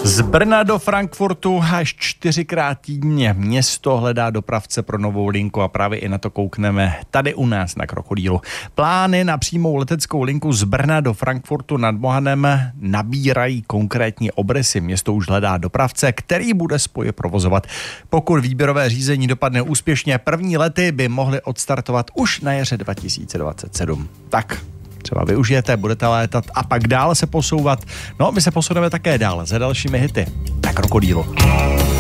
Z Brna do Frankfurtu až 4krát týdně město hledá dopravce pro novou linku a právě i na to koukneme tady u nás na Krokodýlu. Plány na přímou leteckou linku z Brna do Frankfurtu nad Mohanem nabírají konkrétní obrysy. Město už hledá dopravce, který bude spoje provozovat. Pokud výběrové řízení dopadne úspěšně, první lety by mohly odstartovat už na jaře 2027. Tak třeba využijete, budete létat a pak dál se posouvat. No, my se posuneme také dál za dalšími hity na Krokodýlu.